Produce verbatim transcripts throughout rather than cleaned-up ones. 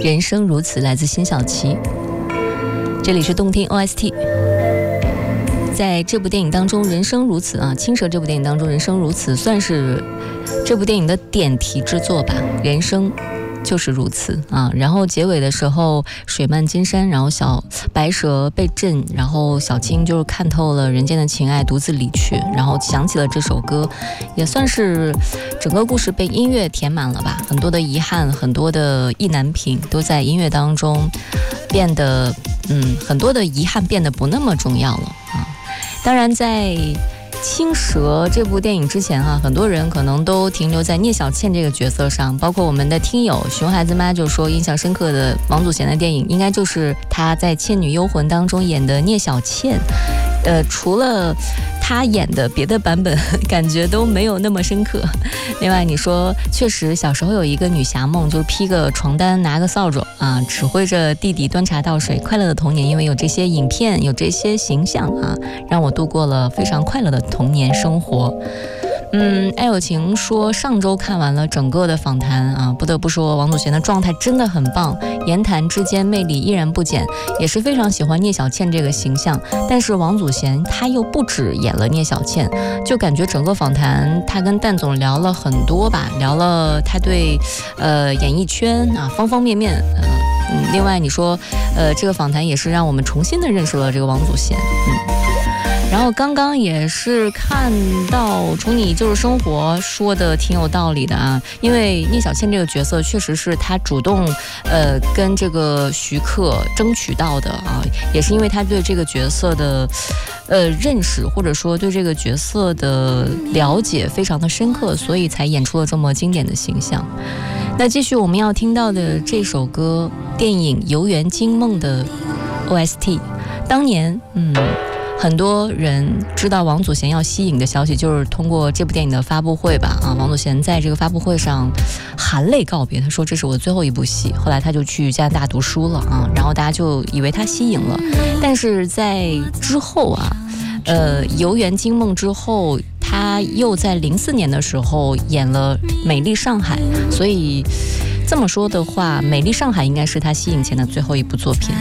人生如此，来自辛晓琪。这里是动听 O S T。在这部电影当中，人生如此啊，青蛇这部电影当中，人生如此算是这部电影的点题之作吧。人生就是如此啊。然后结尾的时候，水漫金山，然后小白蛇被震，然后小青就是看透了人间的情爱，独自离去，然后想起了这首歌，也算是整个故事被音乐填满了吧。很多的遗憾，很多的意难平，都在音乐当中变得，嗯，很多的遗憾变得不那么重要了啊。当然，在青蛇这部电影之前啊，很多人可能都停留在聂小倩这个角色上，包括我们的听友熊孩子妈就说，印象深刻的王祖贤的电影应该就是他在《倩女幽魂》当中演的聂小倩。呃，除了他演的别的版本感觉都没有那么深刻。另外你说确实小时候有一个女侠梦，就是披个床单拿个扫帚啊，指挥着弟弟端茶倒水，快乐的童年因为有这些影片有这些形象啊，让我度过了非常快乐的童年生活。嗯，爱有情说上周看完了整个的访谈啊，不得不说王祖贤的状态真的很棒，言谈之间魅力依然不减，也是非常喜欢聂小倩这个形象。但是王祖贤他又不止演了聂小倩，就感觉整个访谈他跟蛋总聊了很多吧，聊了他对呃演艺圈啊方方面面。呃嗯，另外你说呃这个访谈也是让我们重新的认识了这个王祖贤。嗯。然后刚刚也是看到从你就是生活说的挺有道理的啊，因为聂小倩这个角色确实是她主动呃跟这个徐克争取到的啊，也是因为她对这个角色的呃认识或者说对这个角色的了解非常的深刻，所以才演出了这么经典的形象。那继续我们要听到的这首歌，电影《游园惊梦》的 O S T， 当年嗯。很多人知道王祖贤要息影的消息，就是通过这部电影的发布会吧。啊，王祖贤在这个发布会上含泪告别，他说这是我最后一部戏。后来他就去加拿大读书了啊，然后大家就以为他息影了。但是在之后啊，呃，游园惊梦之后，他又在零四年的时候演了《美丽上海》，所以这么说的话，《美丽上海》应该是他息影前的最后一部作品。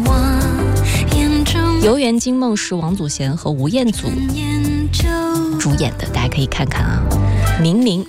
游园惊梦是王祖贤和吴彦祖主演的，大家可以看看啊。明明